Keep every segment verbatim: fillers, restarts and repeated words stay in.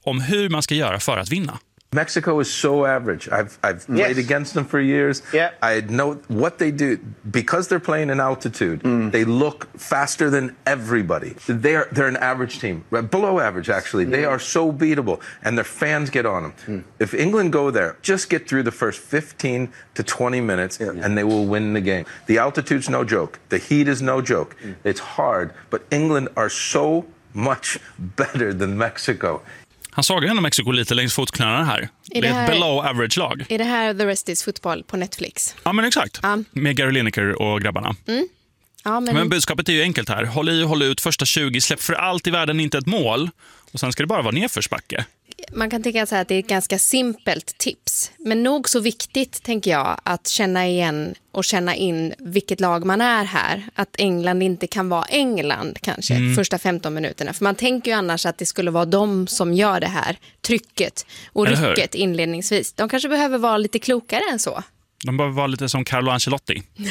om hur man ska göra för att vinna. Mexico is so average. I've I've played Yes. against them for years. Yeah. I know what they do because they're playing in altitude. Mm. They look faster than everybody. They are they're an average team, below average actually. Mm. They are so beatable, and their fans get on them. Mm. If England go there, just get through the first fifteen to twenty minutes, yeah. and they will win the game. The altitude's no joke. The heat is no joke. Mm. It's hard, but England are so much better than Mexico. Han såg ändå Mexiko lite längs fotknölarna här. Är det, det är här, ett below average-lag. Är det här The Rest is Football på Netflix? Ja, men exakt. Ja. Med Gary Lineker och grabbarna. Mm. Ja, men... men budskapet är ju enkelt här. Håll i och håll ut första tjugo. Släpp för allt i världen inte ett mål. Och sen ska det bara vara nedförsbacke. Man kan tänka så här att det är ett ganska simpelt tips. Men nog så viktigt, tänker jag, att känna igen och känna in vilket lag man är här. Att England inte kan vara England kanske, mm. första femton minuterna. För man tänker ju annars att det skulle vara de som gör det här trycket och rycket inledningsvis. De kanske behöver vara lite klokare än så. De behöver vara lite som Carlo Ancelotti. Ja,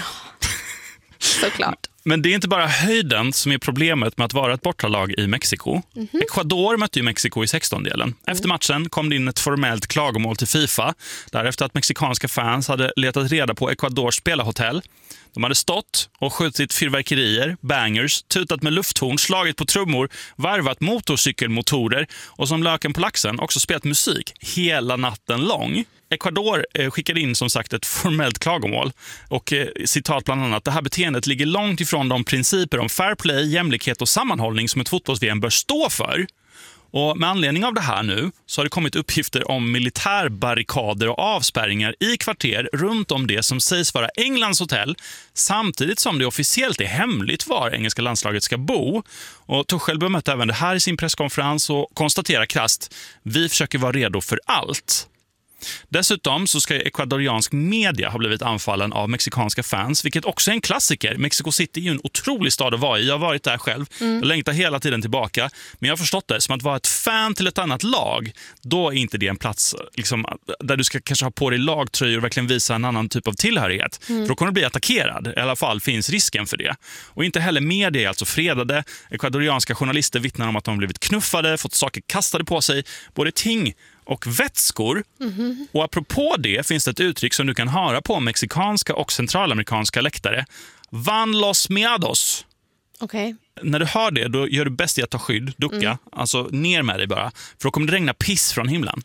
såklart. Men det är inte bara höjden som är problemet med att vara ett bortalag i Mexiko. Mm-hmm. Ecuador mötte ju Mexiko i sextondelen. Efter matchen kom det in ett formellt klagomål till FIFA. Därefter att mexikanska fans hade letat reda på Ecuadors spelarhotell. De hade stått och skjutit fyrverkerier, bangers, tutat med lufthorn, slagit på trummor, varvat motorcykelmotorer och som löken på laxen också spelat musik hela natten lång. Ecuador eh, skickade in som sagt ett formellt klagomål och eh, citat bland annat: det här beteendet ligger långt ifrån de principer om fair play, jämlikhet och sammanhållning som ett fotbolls-V M bör stå för. Och med anledning av det här nu så har det kommit uppgifter om militärbarrikader och avspärrningar i kvarter runt om det som sägs vara Englands hotell, samtidigt som det officiellt är hemligt var engelska landslaget ska bo. Och Tuchel bemötte även det här i sin presskonferens och konstaterar krasst: vi försöker vara redo för allt. Dessutom så ska ekvadoriansk media ha blivit anfallen av mexikanska fans, vilket också är en klassiker. Mexico City är ju en otrolig stad att vara i. Jag har varit där själv. Mm. Jag längtar hela tiden tillbaka. Men jag har förstått det som att vara ett fan till ett annat lag, då är inte det en plats liksom, där du ska kanske ha på dig lagtröjor och verkligen visa en annan typ av tillhörighet. Mm. För då kommer du bli attackerad. I alla fall finns risken för det. Och inte heller media är alltså fredade. Ekvadorianska journalister vittnar om att de har blivit knuffade, fått saker kastade på sig. Både ting och vätskor. Mm-hmm. Och apropå det finns det ett uttryck som du kan höra på mexikanska och centralamerikanska läktare. Van los miados. Okej. Okay. När du hör det, då gör du bäst i att ta skydd, ducka, mm. alltså ner med dig bara. För då kommer det regna piss från himlen.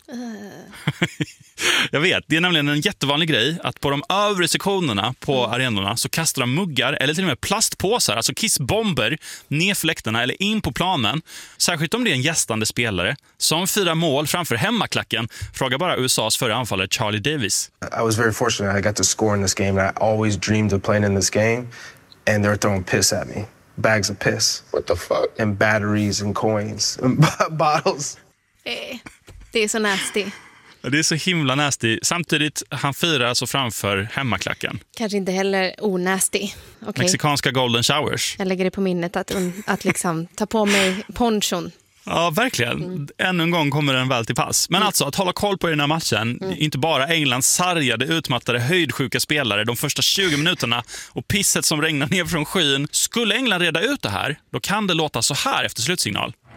Uh. Jag vet, det är nämligen en jättevanlig grej att på de övre sektionerna på mm. arenorna så kastar de muggar eller till och med plastpåsar, alltså kissbomber, ner för läktarna eller in på planen. Särskilt om det är en gästande spelare som firar mål framför hemmaklacken. Fråga bara U S A:s förra anfallare Charlie Davis. I was very fortunate I got to score in this game and I always dreamed of playing in this game and they're throwing piss at me. Bags of piss. What the fuck? And batteries and coins and bottles. Eh, det är så nasty. Det är så himla nasty. Samtidigt, han firar alltså framför hemmaklacken. Kanske inte heller onasty. Okay. Mexikanska golden showers. Jag lägger det på minnet att, att liksom ta på mig ponchon. Ja, verkligen. Mm. Ännu en gång kommer den väl till pass. Men mm. alltså, att hålla koll på den här matchen, mm. inte bara Englands sargade, utmattade, höjdsjuka spelare de första tjugo minuterna och pisset som regnar ner från skyn. Skulle England reda ut det här, då kan det låta så här efter slutsignal.